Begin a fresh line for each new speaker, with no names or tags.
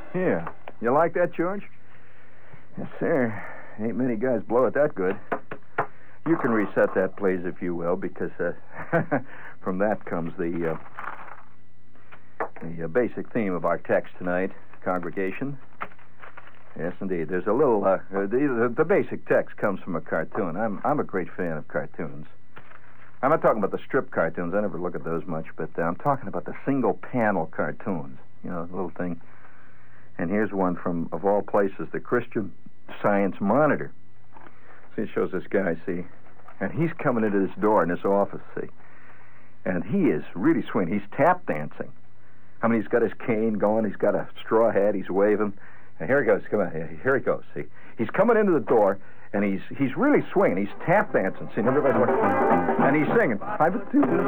Yeah. You like that, George?
Yes, sir. Ain't many guys blow it that good.
You can reset that, please, if you will, because from that comes the basic theme of our text tonight, congregation. Yes, indeed. There's a little... the basic text comes from a cartoon. I'm a great fan of cartoons. I'm not talking about the strip cartoons. I never look at those much, but I'm talking about the single-panel cartoons. You know, the little thing. And here's one from, of all places, the Christian Science Monitor. See, it shows this guy, see, and he's coming into this door in this office, see, and he is really swinging. He's tap dancing. I mean, he's got his cane going. He's got a straw hat. He's waving. And here he goes. Come on. Here he goes. See, he's coming into the door, and he's really swinging. He's tap dancing. See, everybody, and he's singing. I would do this